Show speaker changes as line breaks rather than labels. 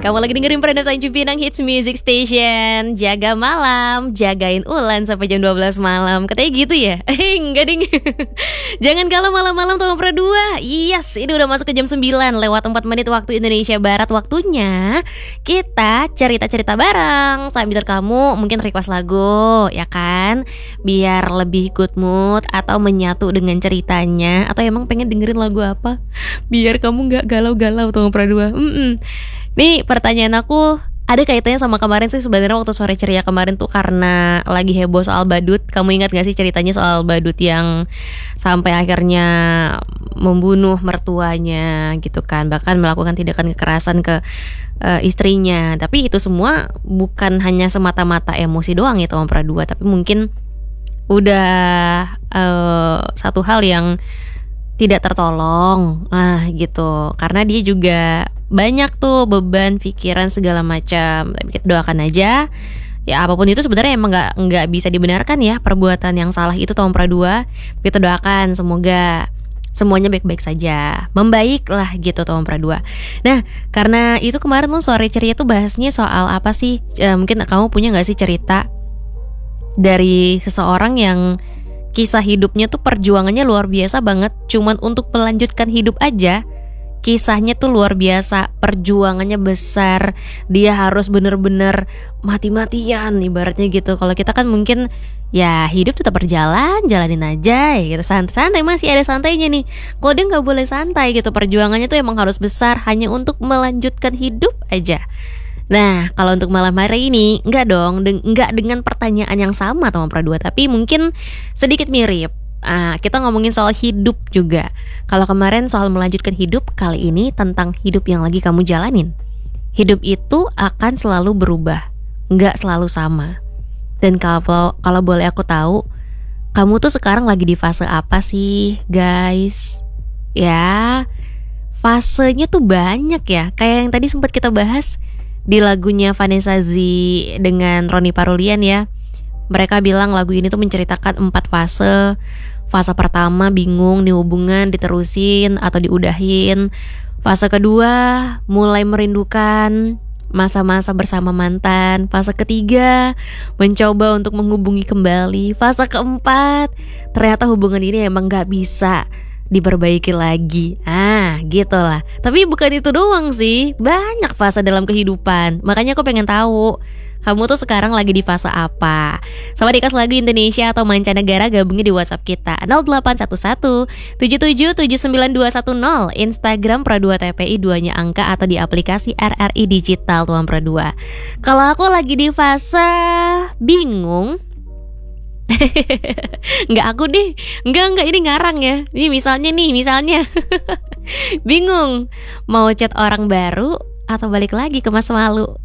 Kamu lagi dengerin Perdana Tanjung Pinang Hits Music Station. Jaga malam, jagain Ulan sampai jam 12 malam. Katanya gitu ya? Enggak ding. Jangan galau malam-malam tuh berdua. Yes, ini udah masuk ke jam 9 lewat 4 menit waktu Indonesia Barat. Waktunya kita cerita-cerita bareng sambil kamu mungkin request lagu, ya kan? Biar lebih good mood atau menyatu dengan ceritanya. Atau emang pengen dengerin lagu apa? Biar kamu gak galau-galau tuh berdua. Nih pertanyaan aku ada kaitannya sama kemarin sih sebenarnya waktu sore ceria kemarin tuh karena lagi heboh soal badut. Kamu ingat gak sih ceritanya soal badut yang sampai akhirnya membunuh mertuanya gitu kan, bahkan melakukan tindakan kekerasan ke istrinya. Tapi itu semua bukan hanya semata-mata emosi doang ya teman pradua, tapi mungkin udah satu hal yang tidak tertolong gitu, karena dia juga banyak tuh beban pikiran segala macam. Tapi kita doakan aja ya, apapun itu sebenarnya emang nggak bisa dibenarkan ya perbuatan yang salah itu tahun pradua. Kita doakan semoga semuanya baik-baik saja, membaik lah gitu tahun pradua. Nah karena itu kemarin tuh sore ceria tuh bahasnya soal apa sih, mungkin kamu punya nggak sih cerita dari seseorang yang kisah hidupnya tuh perjuangannya luar biasa banget, cuman untuk melanjutkan hidup aja. Kisahnya tuh luar biasa, perjuangannya besar. Dia harus bener-bener mati-matian ibaratnya gitu. Kalau kita kan mungkin ya hidup tetap berjalan, jalanin aja ya gitu, santai-santai, masih ada santainya nih. Kalau dia gak boleh santai gitu, perjuangannya tuh emang harus besar hanya untuk melanjutkan hidup aja. Nah kalau untuk malam hari ini enggak dong, enggak dengan pertanyaan yang sama teman pradua, tapi mungkin sedikit mirip. Kita ngomongin soal hidup juga. Kalau kemarin soal melanjutkan hidup, kali ini tentang hidup yang lagi kamu jalanin. Hidup itu akan selalu berubah, nggak selalu sama. Dan kalau boleh aku tahu, kamu tuh sekarang lagi di fase apa sih guys? Ya, fasenya tuh banyak ya. Kayak yang tadi sempat kita bahas di lagunya Vanessa Z dengan Ronnie Parulian ya. Mereka bilang lagu ini tuh menceritakan 4 fase. Fase pertama bingung nih hubungan diterusin atau diudahin. Fase kedua mulai merindukan masa-masa bersama mantan. Fase ketiga mencoba untuk menghubungi kembali. Fase keempat ternyata hubungan ini emang gak bisa diperbaiki lagi. Gitu lah. Tapi bukan itu doang sih, banyak fase dalam kehidupan. Makanya aku pengen tahu kamu tuh sekarang lagi di fase apa? Sama dikasih lagu Indonesia atau mancanegara, gabungnya di WhatsApp kita 0811 77792210, Instagram Pradua TPI 2-nya angka, atau di aplikasi RRI Digital Tuan Pradua. Kalau aku lagi di fase bingung. Enggak aku deh. Enggak ini ngarang ya. Ini misalnya bingung mau chat orang baru atau balik lagi ke masa lalu.